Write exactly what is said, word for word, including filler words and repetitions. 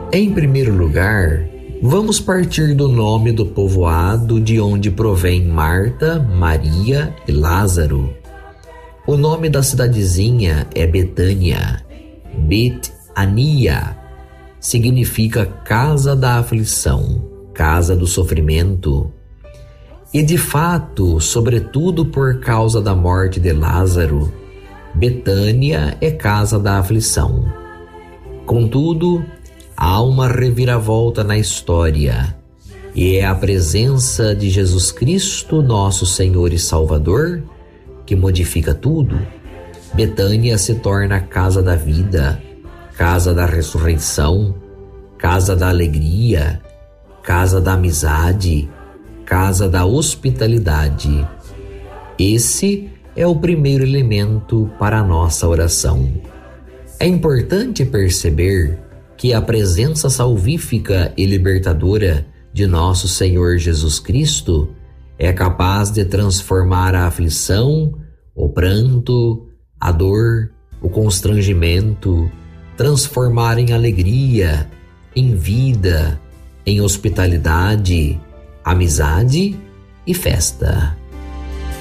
Em primeiro lugar, vamos partir do nome do povoado de onde provém Marta, Maria e Lázaro. O nome da cidadezinha é Betânia. Bet-Ania significa casa da aflição, casa do sofrimento. E de fato, sobretudo por causa da morte de Lázaro, Betânia é casa da aflição. Contudo, há uma reviravolta na história, e é a presença de Jesus Cristo, nosso Senhor e Salvador, que modifica tudo. Betânia se torna a casa da vida, casa da ressurreição, casa da alegria, casa da amizade, casa da hospitalidade. Esse é o primeiro elemento para a nossa oração. É importante perceber que a presença salvífica e libertadora de nosso Senhor Jesus Cristo é capaz de transformar a aflição, o pranto, a dor, o constrangimento, transformar em alegria, em vida, em hospitalidade, amizade e festa.